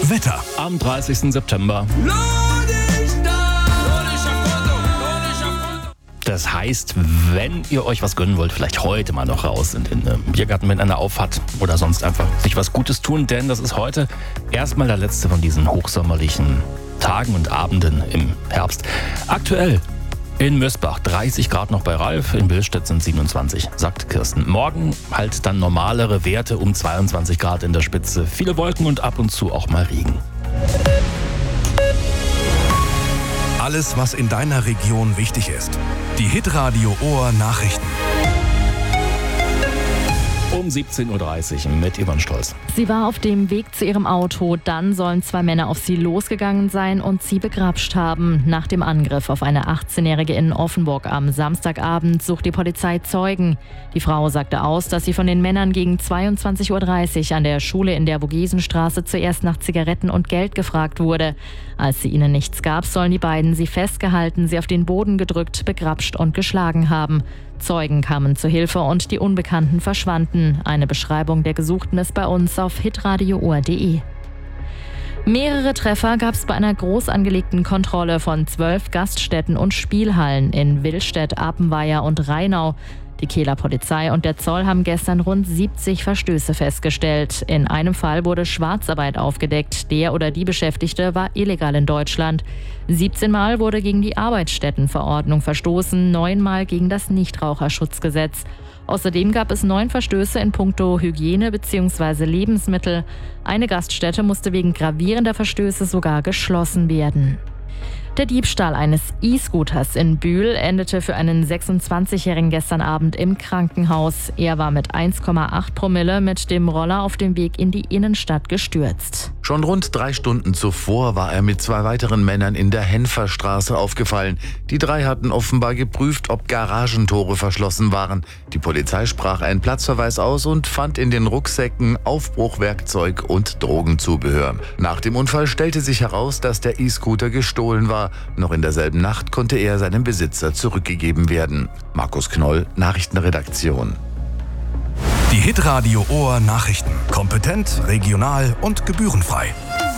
Wetter. Am 30. September. Das heißt, wenn ihr euch was gönnen wollt, vielleicht heute mal noch raus in den Biergarten, wenn einer auf hat oder sonst einfach sich was Gutes tun, denn das ist heute erstmal der letzte von diesen hochsommerlichen Tagen und Abenden im Herbst. Aktuell in Mösbach 30 Grad noch bei Ralf, in Billstedt sind 27, sagt Kirsten. Morgen halt dann normalere Werte um 22 Grad in der Spitze. Viele Wolken und ab und zu auch mal Regen. Alles, was in deiner Region wichtig ist. Die Hitradio Ohr Nachrichten. Um 17.30 Uhr mit Yvonne Stolz. Sie war auf dem Weg zu ihrem Auto, dann sollen 2 Männer auf sie losgegangen sein und sie begrapscht haben. Nach dem Angriff auf eine 18-Jährige in Offenburg am Samstagabend sucht die Polizei Zeugen. Die Frau sagte aus, dass sie von den Männern gegen 22.30 Uhr an der Schule in der Vogesenstraße zuerst nach Zigaretten und Geld gefragt wurde. Als sie ihnen nichts gab, sollen die beiden sie festgehalten, sie auf den Boden gedrückt, begrapscht und geschlagen haben. Zeugen kamen zu Hilfe und die Unbekannten verschwanden. Eine Beschreibung der Gesuchten ist bei uns auf hitradioohr.de. Mehrere Treffer gab es bei einer groß angelegten Kontrolle von 12 Gaststätten und Spielhallen in Willstedt, Apenweier und Rheinau. Die Kehler Polizei und der Zoll haben gestern rund 70 Verstöße festgestellt. In einem Fall wurde Schwarzarbeit aufgedeckt. Der oder die Beschäftigte war illegal in Deutschland. 17 Mal wurde gegen die Arbeitsstättenverordnung verstoßen, 9 Mal gegen das Nichtraucherschutzgesetz. Außerdem gab es 9 Verstöße in puncto Hygiene bzw. Lebensmittel. Eine Gaststätte musste wegen gravierender Verstöße sogar geschlossen werden. Der Diebstahl eines E-Scooters in Bühl endete für einen 26-Jährigen gestern Abend im Krankenhaus. Er war mit 1,8 Promille mit dem Roller auf dem Weg in die Innenstadt gestürzt. Schon rund 3 Stunden zuvor war er mit 2 weiteren Männern in der Henferstraße aufgefallen. Die 3 hatten offenbar geprüft, ob Garagentore verschlossen waren. Die Polizei sprach einen Platzverweis aus und fand in den Rucksäcken Aufbruchwerkzeug und Drogenzubehör. Nach dem Unfall stellte sich heraus, dass der E-Scooter gestohlen war. Noch in derselben Nacht konnte er seinem Besitzer zurückgegeben werden. Markus Knoll, Nachrichtenredaktion. Die Hitradio Ohr Nachrichten. Kompetent, regional und gebührenfrei.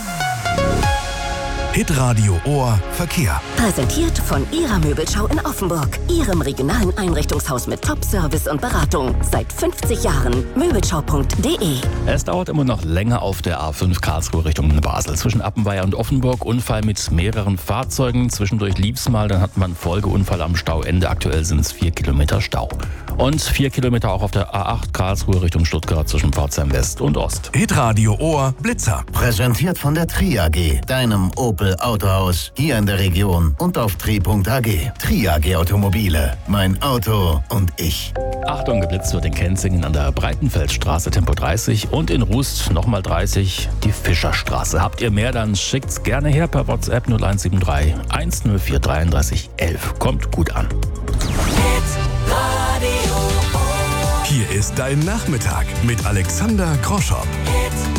Hitradio Ohr Verkehr. Präsentiert von Ihrer Möbelschau in Offenburg. Ihrem regionalen Einrichtungshaus mit Top-Service und Beratung. Seit 50 Jahren. Möbelschau.de. Es dauert immer noch länger auf der A5 Karlsruhe Richtung Basel. Zwischen Appenweier und Offenburg Unfall mit mehreren Fahrzeugen. Zwischendurch lief's mal, dann hatten wir einen Folgeunfall am Stauende. Aktuell sind es 4 Kilometer Stau. Und 4 Kilometer auch auf der A8 Karlsruhe Richtung Stuttgart zwischen Pforzheim West und Ost. Hitradio Ohr Blitzer. Präsentiert von der Tri AG, deinem Opel Autohaus, hier in der Region und auf tri.ag. Tri AG Automobile, mein Auto und ich. Achtung, geblitzt wird in Kenzingen an der Breitenfeldstraße Tempo 30 und in Rust nochmal 30 die Fischerstraße. Habt ihr mehr, dann schickt's gerne her per WhatsApp 0173 104 33 11. Kommt gut an. Hier ist dein Nachmittag mit Alexander Groschow.